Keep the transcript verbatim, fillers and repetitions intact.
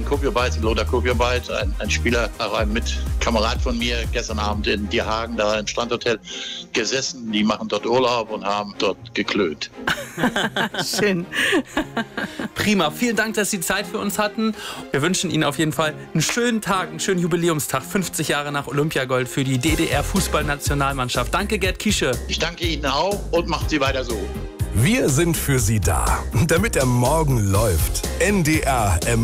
Kopierbyte, Lothar Kopierbyte, ein, ein Spieler, auch ein Mitkamerad von mir, gestern Abend in Dierhagen, da im Strandhotel gesessen. Die machen dort Urlaub und haben dort geklönt. Schön. Prima, vielen Dank, dass Sie Zeit für uns hatten. Wir wünschen Ihnen auf jeden Fall einen schönen Tag, einen schönen Jubiläumstag, fünfzig Jahre nach Olympiagold für die D D R-Fußballnationalmannschaft. Danke, Gerd Kiesche. Ich danke Ihnen auch und machen Sie weiter so. Wir sind für Sie da, damit der Morgen läuft. N D R